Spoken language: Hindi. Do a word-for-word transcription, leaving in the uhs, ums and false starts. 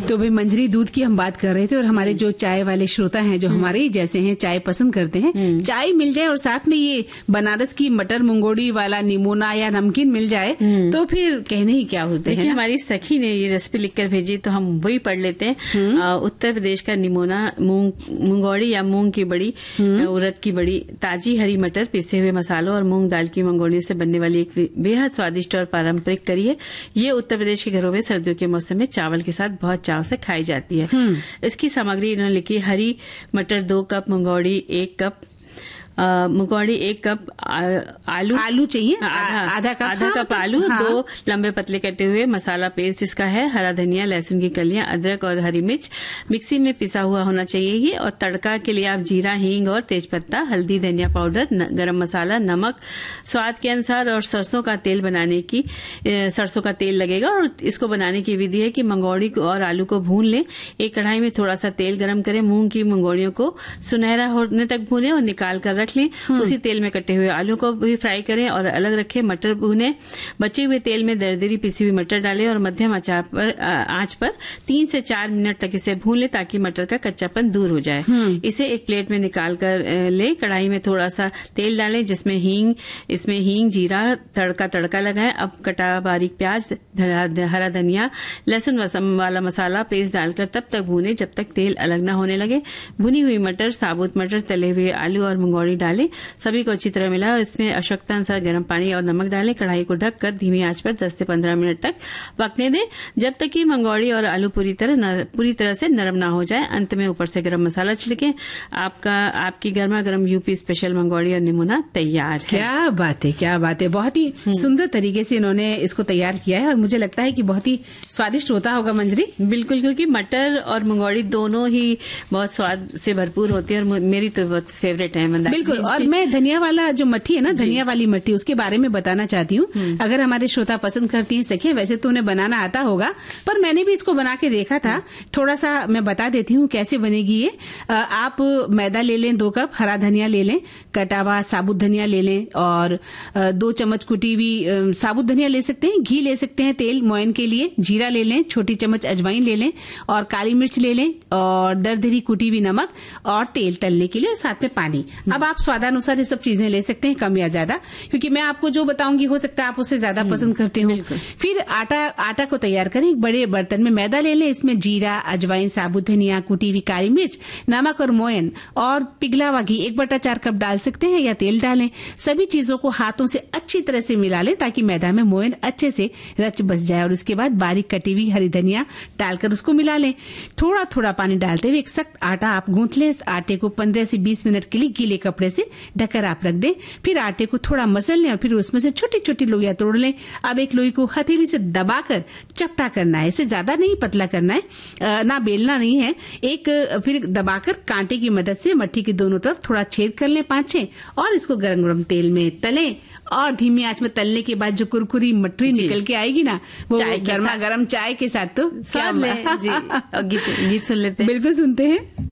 तो भाई मंजरी दूध की हम बात कर रहे थे और हमारे जो चाय वाले श्रोता हैं जो हमारे ही जैसे हैं, चाय पसंद करते हैं, चाय मिल जाए और साथ में ये बनारस की मटर मंगोड़ी वाला निमोना या नमकीन मिल जाए तो फिर कहने ही क्या होते हैं। हमारी सखी ने ये रेसिपी लिखकर भेजी तो हम वही पढ़ लेते हैं। उत्तर प्रदेश का निमोना मूंग मंगोड़ी या मूंग की बड़ी, उड़द की बड़ी, ताजी हरी मटर, पिसे हुए मसालों और मूंग दाल की मंगोड़ियों से बनने वाली एक बेहद स्वादिष्ट और पारंपरिक करी है। ये उत्तर प्रदेश के घरों में सर्दियों के मौसम में चावल के साथ बहुत चाव से खाई जाती है। इसकी सामग्री इन्होंने लिखी, हरी मटर दो कप, मंगोड़ी एक कप, मुगौड़ी एक कप, आलू आलू चाहिए आधा आधा कप आधा हाँ, कप आलू, हाँ। दो लंबे पतले कटे हुए मसाला पेस्ट इसका है, हरा धनिया, लहसुन की कलियां, अदरक और हरी मिर्च मिक्सी में पिसा हुआ होना चाहिए ये। और तड़का के लिए आप जीरा, हींग और तेजपत्ता, हल्दी, धनिया पाउडर, गरम मसाला, नमक स्वाद के अनुसार और सरसों का तेल बनाने की सरसों का तेल लगेगा। और इसको बनाने की विधि है कि मंगौड़ी को और आलू को भून लें। एक कढ़ाई में थोड़ा सा तेल गरम करें, मूंग की मंगौड़ियों को सुनहरा होने तक भूनें और निकाल कर रख लें। उसी तेल में कटे हुए आलू को भी फ्राई करें और अलग रखें। मटर भूनें, बचे हुए तेल में दरदरी पिसी हुई मटर डालें और मध्यम आंच पर आंच पर तीन से चार मिनट तक इसे भून लें ताकि मटर का कच्चापन दूर हो जाए। इसे एक प्लेट में निकाल कर ले। कढ़ाई में थोड़ा सा तेल डालें जिसमें हींग इसमें हींग जीरा तड़का तड़का लगाएं। अब कटा बारीक प्याज, हरा धनिया, लहसुन वाला मसाला पेस्ट डालकर तब तक भूनें जब तक तेल अलग न होने लगे। भुनी हुई मटर, साबुत मटर, तले हुए आलू और मंगौड़ी डालें, सभी को अच्छी तरह मिला और इसमें आवश्यकता अनुसार गर्म पानी और नमक डालें। कढ़ाई को ढककर धीमी आंच पर दस से पंद्रह मिनट तक पकने दें जब तक कि मंगौड़ी और आलू पूरी तरह पूरी तरह से नरम ना हो जाए। अंत में ऊपर से गरम मसाला छिड़कें। आपका आपकी गर्मा गर्म यूपी स्पेशल मंगौड़ी और निमोना तैयार है। क्या बात है, क्या बात है। बहुत ही सुंदर तरीके से इन्होंने इसको तैयार किया है और मुझे लगता है कि बहुत ही स्वादिष्ट होता होगा मंजरी। बिल्कुल, क्योंकि मटर और मंगौड़ी दोनों ही बहुत स्वाद से भरपूर होती है और मेरी तो बहुत फेवरेट है। बिल्कुल, और मैं धनिया वाला जो मट्ठी है ना, धनिया वाली मट्ठी, उसके बारे में बताना चाहती हूँ। अगर हमारे श्रोता पसंद करती हैं सखिए, वैसे तो उन्हें बनाना आता होगा पर मैंने भी इसको बना के देखा था। थोड़ा सा मैं बता देती हूँ कैसे बनेगी ये। आप मैदा ले लें दो कप, हरा धनिया ले लें, कटा हुआ साबुत धनिया ले लें और दो चम्मच कुटी हुई साबुत धनिया ले सकते हैं, घी ले सकते हैं तेल मोयन के लिए, जीरा ले लें, छोटी चम्मच अजवाइन ले लें और काली मिर्च ले लें और दरदरी कुटी हुई नमक और तेल तलने के लिए और साथ में पानी। अब आप स्वादानुसार ये सब चीजें ले सकते हैं, कम या ज्यादा, क्योंकि मैं आपको जो बताऊंगी हो सकता है आप उससे ज्यादा पसंद करते हो। फिर आटा आटा को तैयार करें। एक बड़े बर्तन में मैदा ले लें, इसमें जीरा, अजवाइन, साबुत धनिया, कुटी हुई काली मिर्च, नमक और मोयन और पिघला हुआ घी एक बटा चार कप डाल सकते हैं या तेल डालें। सभी चीजों को हाथों से अच्छी तरह से मिला लें ताकि मैदा में मोयन अच्छे से रच बस जाए और उसके बाद बारीक कटी हुई हरी धनिया डालकर उसको मिला लें। थोड़ा थोड़ा पानी डालते हुए एक सख्त आटा आप गूंथ लें। इस आटे को पंद्रह से बीस मिनट के लिए गीले कपड़े से ढककर आप रख दें। फिर आटे को थोड़ा मसल लें और फिर उसमें से छोटी छोटी लोइयां तोड़ लें। अब एक लोई को हथेली से दबाकर चपटा करना है, इसे ज्यादा नहीं पतला करना है, ना बेलना नहीं है। एक फिर दबाकर कांटे की मदद से मट्ठी की दोनों तरफ थोड़ा छेद कर लें पांच छह और इसको गरम गरम तेल में तलें और धीमी आंच में तलने के बाद जो कुरकुरी मटरी निकल के आएगी ना, वो गर्मा गर्म चाय के साथ तो स्वाद ले जी। और गीत, गीत सुन लेते हैं। बिल्कुल सुनते हैं।